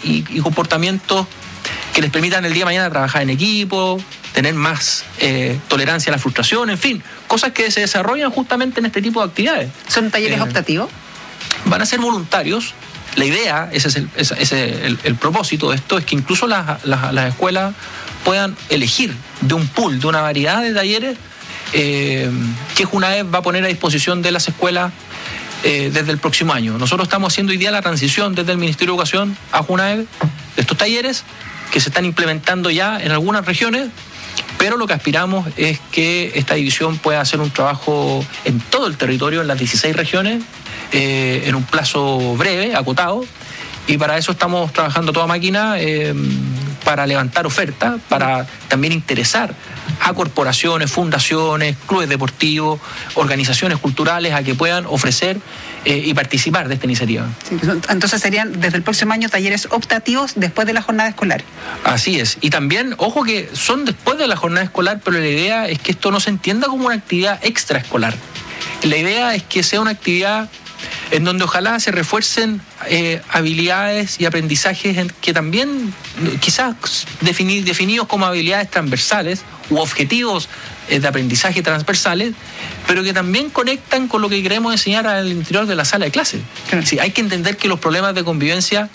y comportamientos que les permitan el día de mañana trabajar en equipo, tener más tolerancia a la frustración, en fin, cosas que se desarrollan justamente en este tipo de actividades. ¿Son talleres optativos? Van a ser voluntarios. La idea, ese es el propósito de esto, es que incluso las escuelas puedan elegir de un pool, de una variedad de talleres que Junaed va a poner a disposición de las escuelas desde el próximo año. Nosotros estamos haciendo hoy día la transición desde el Ministerio de Educación a Junaed de estos talleres que se están implementando ya en algunas regiones, pero lo que aspiramos es que esta división pueda hacer un trabajo en todo el territorio, en las 16 regiones, en un plazo breve, acotado, y para eso estamos trabajando a toda máquina para levantar ofertas, para también interesar a corporaciones, fundaciones, clubes deportivos, organizaciones culturales a que puedan ofrecer y participar de esta iniciativa. Sí, entonces serían desde el próximo año talleres optativos después de la jornada escolar. Así es. Y también, ojo que son después de la jornada escolar, pero la idea es que esto no se entienda como una actividad extraescolar. La idea es que sea una actividad en donde ojalá se refuercen habilidades y aprendizajes que también quizás definidos como habilidades transversales u objetivos de aprendizaje transversales, pero que también conectan con lo que queremos enseñar al interior de la sala de clase. Sí, hay que entender que los problemas de convivencia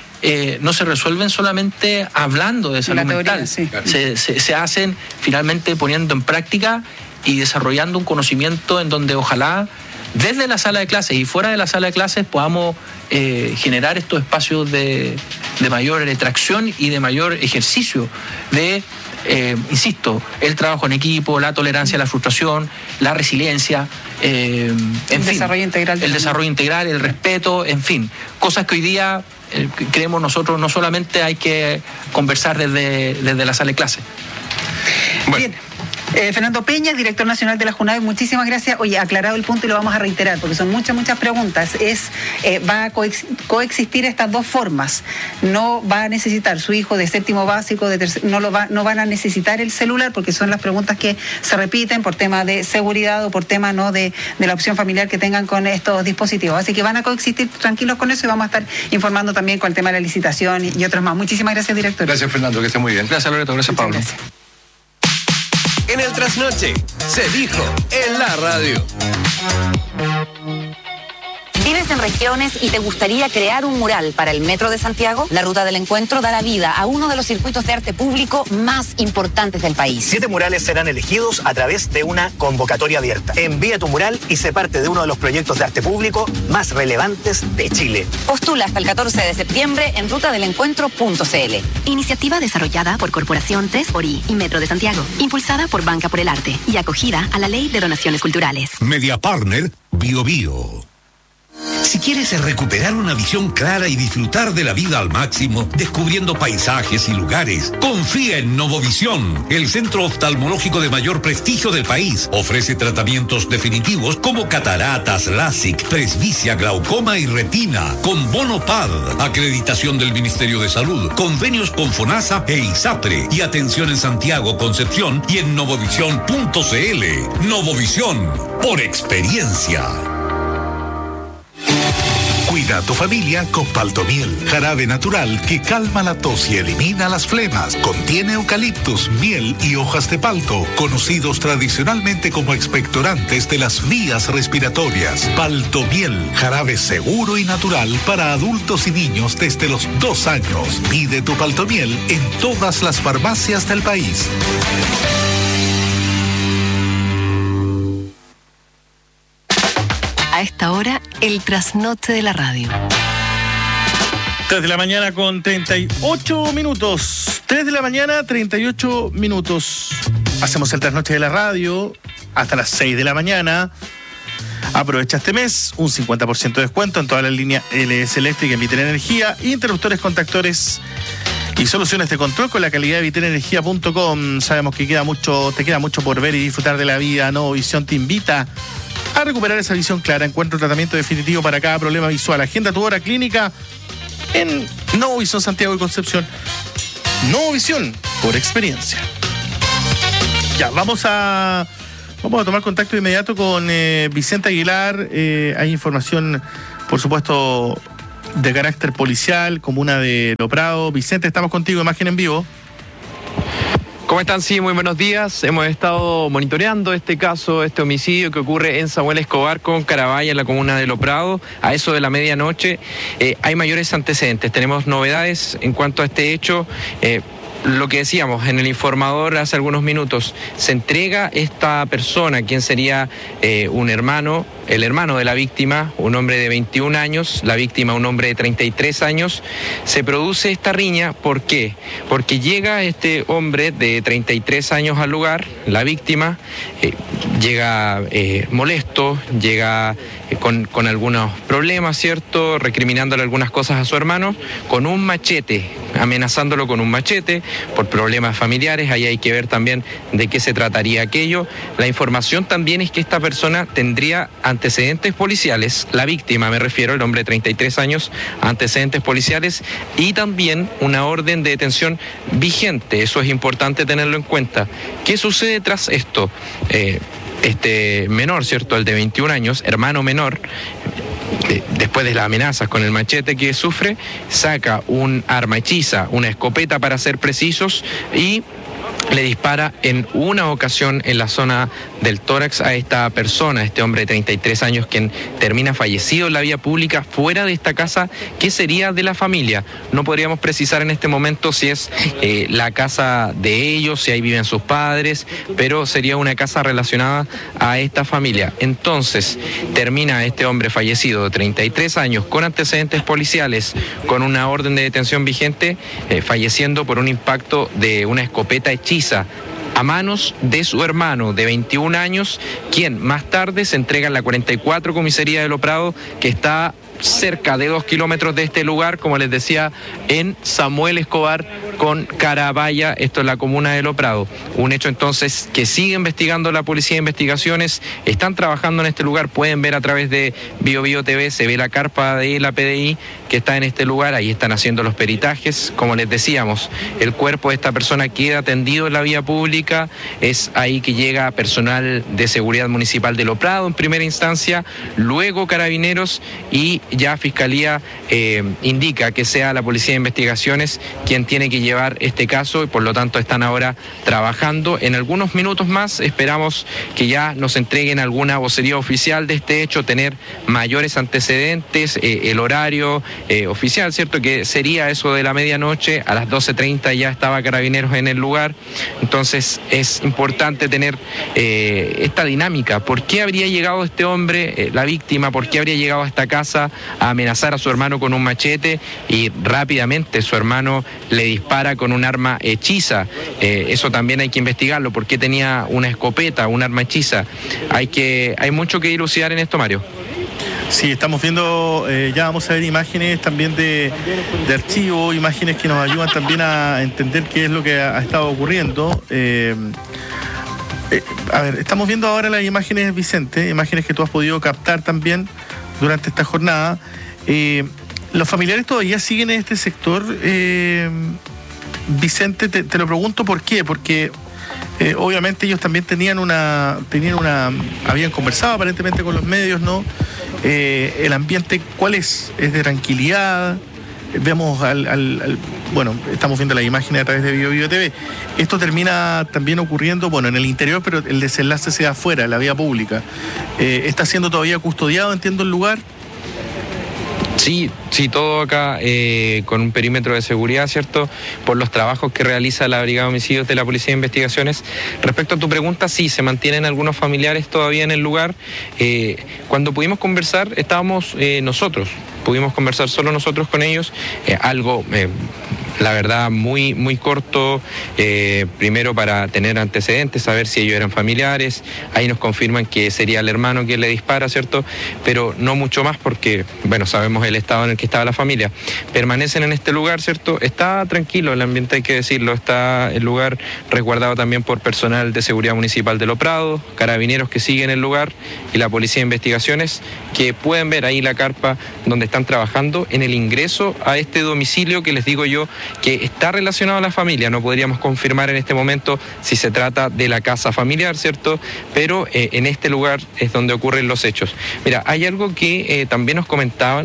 no se resuelven solamente hablando de salud mental, sí. Se hacen finalmente poniendo en práctica y desarrollando un conocimiento en donde ojalá desde la sala de clases y fuera de la sala de clases podamos generar estos espacios de mayor tracción y de mayor ejercicio de, insisto, el trabajo en equipo, la tolerancia a la frustración, la resiliencia, desarrollo integral. El desarrollo integral, el respeto, en fin, cosas que hoy día creemos nosotros no solamente hay que conversar desde la sala de clases. Bueno. Bien. Fernando Peña, director nacional de la Junaed, muchísimas gracias. Oye, aclarado el punto y lo vamos a reiterar porque son muchas preguntas. Va a coexistir estas dos formas. No va a necesitar su hijo de séptimo básico, no van a necesitar el celular porque son las preguntas que se repiten por tema de seguridad o por tema de la opción familiar que tengan con estos dispositivos. Así que van a coexistir tranquilos con eso y vamos a estar informando también con el tema de la licitación y otros más. Muchísimas gracias, director. Gracias, Fernando, que esté muy bien. Gracias, Loreto. Gracias, Pablo. Gracias. En el Trasnoche se dijo en la radio. ¿Vives en regiones y te gustaría crear un mural para el Metro de Santiago? La Ruta del Encuentro dará vida a uno de los circuitos de arte público más importantes del país. 7 murales serán elegidos a través de una convocatoria abierta. Envía tu mural y sé parte de uno de los proyectos de arte público más relevantes de Chile. Postula hasta el 14 de septiembre en rutadelencuentro.cl. Iniciativa desarrollada por Corporación 3xI y Metro de Santiago. Impulsada por Banca por el Arte y acogida a la Ley de Donaciones Culturales. Media Partner Bio Bio. Si quieres recuperar una visión clara y disfrutar de la vida al máximo, descubriendo paisajes y lugares, confía en Novovisión, el centro oftalmológico de mayor prestigio del país. Ofrece tratamientos definitivos como cataratas, LASIK, presbicia, glaucoma y retina, con bono PAD, acreditación del Ministerio de Salud, convenios con FONASA e ISAPRE, y atención en Santiago, Concepción y en novovisión.cl. Novovisión, por experiencia. Cuida a tu familia con Paltomiel, jarabe natural que calma la tos y elimina las flemas. Contiene eucaliptus, miel y hojas de palto, conocidos tradicionalmente como expectorantes de las vías respiratorias. Paltomiel, jarabe seguro y natural para adultos y niños desde los 2 años. Pide tu Paltomiel en todas las farmacias del país. A esta hora, el trasnoche de la radio. 3 de la mañana con 38 minutos. 3 de la mañana, 38 minutos. Hacemos el trasnoche de la radio hasta las 6 de la mañana. Aprovecha este mes, un 50% de descuento en toda la línea LS Eléctrica en Vitel Energía, interruptores, contactores y soluciones de control con la calidad de vitelenergia.com. Sabemos que te queda mucho por ver y disfrutar de la vida. Novovisión te invita a recuperar esa visión clara. Encuentra un tratamiento definitivo para cada problema visual. Agenda tu hora clínica en Novovisión Santiago y Concepción. Novovisión, por experiencia. Ya, vamos a tomar contacto de inmediato con Vicente Aguilar. Hay información, por supuesto, de carácter policial, comuna de Loprado. Vicente, estamos contigo, imagen en vivo. ¿Cómo están? Sí, muy buenos días. Hemos estado monitoreando este caso, este homicidio que ocurre en Samuel Escobar con Carabaya, en la comuna de Loprado, a eso de la medianoche. Hay mayores antecedentes, tenemos novedades en cuanto a este hecho. Lo que decíamos en el informador hace algunos minutos, se entrega esta persona, quien sería un hermano, el hermano de la víctima, un hombre de 21 años, la víctima un hombre de 33 años. Se produce esta riña, ¿por qué? Porque llega este hombre de 33 años al lugar, la víctima, llega molesto, llega con algunos problemas, ¿cierto? Recriminándole algunas cosas a su hermano, con un machete, amenazándolo con un machete por problemas familiares. Ahí hay que ver también de qué se trataría aquello. La información también es que esta persona tendría antecedentes policiales, la víctima me refiero, el hombre de 33 años, antecedentes policiales y también una orden de detención vigente. Eso es importante tenerlo en cuenta. ¿Qué sucede tras esto? Este menor, ¿cierto? El de 21 años, hermano menor, después de las amenazas con el machete que sufre, saca un arma hechiza, una escopeta para ser precisos, y le dispara en una ocasión en la zona del tórax a esta persona, este hombre de 33 años, quien termina fallecido en la vía pública fuera de esta casa que sería de la familia. No podríamos precisar en este momento si es la casa de ellos, si ahí viven sus padres, pero sería una casa relacionada a esta familia. Entonces, termina este hombre fallecido de 33 años con antecedentes policiales, con una orden de detención vigente, falleciendo por un impacto de una escopeta hechiza a manos de su hermano de 21 años, quien más tarde se entrega en la 44 Comisaría de Loprado, que está cerca de 2 kilómetros de este lugar, como les decía, en Samuel Escobar con Carabaya, esto es la comuna de Loprado. Un hecho entonces que sigue investigando la Policía de Investigaciones, están trabajando en este lugar, pueden ver a través de BioBio TV, se ve la carpa de la PDI que está en este lugar, ahí están haciendo los peritajes. Como les decíamos, el cuerpo de esta persona queda tendido en la vía pública, es ahí que llega personal de seguridad municipal de Loprado en primera instancia, luego Carabineros y ya Fiscalía indica que sea la Policía de Investigaciones quien tiene que llevar este caso y por lo tanto están ahora trabajando. En algunos minutos más esperamos que ya nos entreguen alguna vocería oficial de este hecho, tener mayores antecedentes, el horario oficial, ¿cierto? Que sería eso de la medianoche, a las 12:30 ya estaba Carabineros en el lugar. Entonces es importante tener esta dinámica. ¿Por qué habría llegado este hombre, la víctima, por qué habría llegado a esta casa a amenazar a su hermano con un machete y rápidamente su hermano le dispara con un arma hechiza? Eso también hay que investigarlo. ¿Por qué tenía una escopeta, un arma hechiza? Hay mucho que dilucidar en esto, Mario. Sí, estamos viendo, ya vamos a ver imágenes también de archivo, imágenes que nos ayudan también a entender qué es lo que ha estado ocurriendo. A ver, estamos viendo ahora las imágenes, Vicente, imágenes que tú has podido captar también durante esta jornada. ¿Los familiares todavía siguen en este sector? Vicente, te lo pregunto por qué, porque obviamente ellos también habían conversado aparentemente con los medios, ¿no? El ambiente, ¿cuál es? ¿Es de tranquilidad? Vemos bueno, estamos viendo las imágenes a través de BioBio TV. Esto termina también ocurriendo, bueno, en el interior, pero el desenlace se da afuera, en la vía pública. ¿Está siendo todavía custodiado, entiendo, el lugar? Sí, todo acá con un perímetro de seguridad, ¿cierto? Por los trabajos que realiza la Brigada de Homicidios de la Policía de Investigaciones. Respecto a tu pregunta, sí, se mantienen algunos familiares todavía en el lugar. Cuando pudimos conversar, estábamos pudimos conversar solo nosotros con ellos, algo... la verdad, muy, muy corto, primero para tener antecedentes, saber si ellos eran familiares. Ahí nos confirman que sería el hermano quien le dispara, ¿cierto? Pero no mucho más porque, bueno, sabemos el estado en el que estaba la familia. Permanecen en este lugar, ¿cierto? Está tranquilo el ambiente, hay que decirlo. Está el lugar resguardado también por personal de seguridad municipal de Loprado, Carabineros que siguen el lugar y la Policía de Investigaciones, que pueden ver ahí la carpa donde están trabajando en el ingreso a este domicilio que les digo yo, que está relacionado a la familia. No podríamos confirmar en este momento si se trata de la casa familiar, ¿cierto? Pero en este lugar es donde ocurren los hechos. Mira, hay algo que también nos comentaban,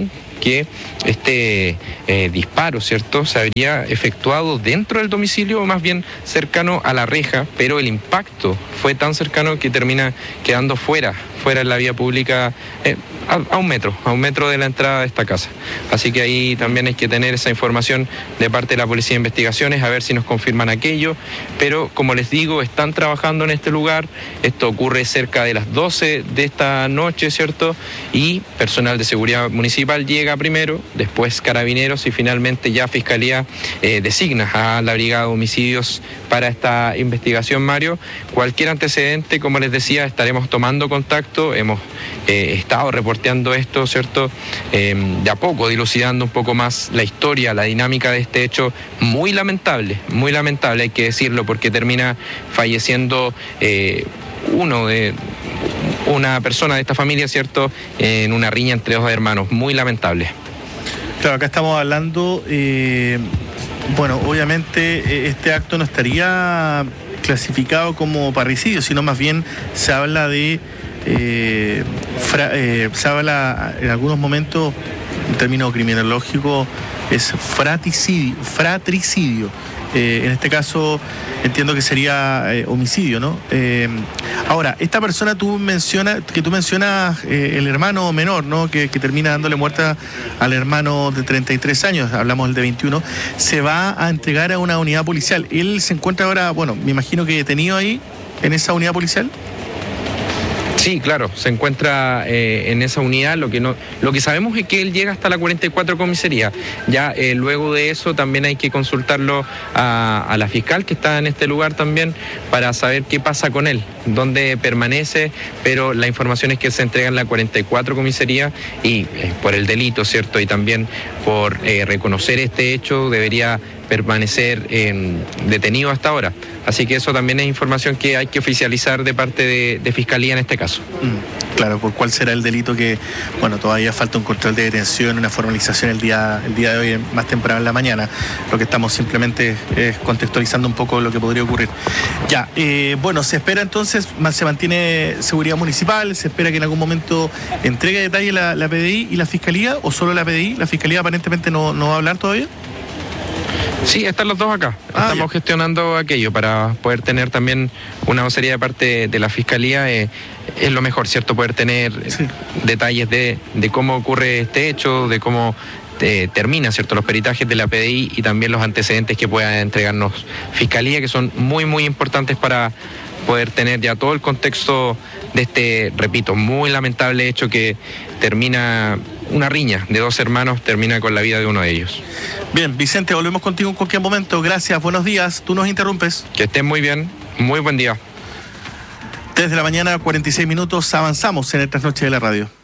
que este disparo, ¿cierto?, se habría efectuado dentro del domicilio o más bien cercano a la reja, pero el impacto fue tan cercano que termina quedando fuera en la vía pública, a un metro de la entrada de esta casa. Así que ahí también hay que tener esa información de parte de la Policía de Investigaciones, a ver si nos confirman aquello, pero como les digo, están trabajando en este lugar. Esto ocurre cerca de las 12 de esta noche, ¿cierto? Y personal de seguridad municipal llega primero, después Carabineros y finalmente ya Fiscalía designa a la Brigada de Homicidios para esta investigación, Mario. Cualquier antecedente, como les decía, estaremos tomando contacto. Hemos estado reporteando esto, ¿cierto? De a poco, dilucidando un poco más la historia, la dinámica de este hecho muy lamentable, hay que decirlo, porque termina falleciendo una persona de esta familia, ¿cierto?, en una riña entre dos hermanos, muy lamentable. Claro, acá estamos hablando, bueno, obviamente este acto no estaría clasificado como parricidio, sino más bien se habla de se habla en algunos momentos, un término criminológico, es fratricidio. En este caso entiendo que sería homicidio, ¿no? Ahora, esta persona tú mencionas el hermano menor, ¿no?, que termina dándole muerte al hermano de 33 años, hablamos del de 21, se va a entregar a una unidad policial. Él se encuentra ahora, bueno, me imagino que detenido ahí, en esa unidad policial. Sí, claro, se encuentra en esa unidad. Lo que sabemos es que él llega hasta la 44 comisaría. Ya luego de eso también hay que consultarlo a la fiscal que está en este lugar también para saber qué pasa con él, dónde permanece, pero la información es que se entrega en la 44 comisaría y por el delito, ¿cierto? Y también por reconocer este hecho debería permanecer detenido hasta ahora. Así que eso también es información que hay que oficializar de parte de Fiscalía en este caso. Claro, ¿por cuál será el delito que, bueno, todavía falta un control de detención, una formalización el día de hoy, más temprano en la mañana? Lo que estamos simplemente es contextualizando un poco lo que podría ocurrir. Ya, bueno, se espera entonces, se mantiene seguridad municipal, se espera que en algún momento entregue detalle la PDI y la Fiscalía, o solo la PDI, la Fiscalía aparentemente no va a hablar todavía. Sí, están los dos acá. Estamos gestionando aquello para poder tener también una vocería de parte de la Fiscalía. Es lo mejor, ¿cierto? Poder tener detalles de cómo ocurre este hecho, de cómo termina, ¿cierto?, los peritajes de la PDI y también los antecedentes que pueda entregarnos Fiscalía, que son muy, muy importantes para poder tener ya todo el contexto de este, repito, muy lamentable hecho que termina, una riña de dos hermanos termina con la vida de uno de ellos. Bien, Vicente, volvemos contigo en cualquier momento. Gracias, buenos días. Tú nos interrumpes. Que estén muy bien, muy buen día. 3 de la mañana, 46 minutos, avanzamos en el Trasnoche de la Radio.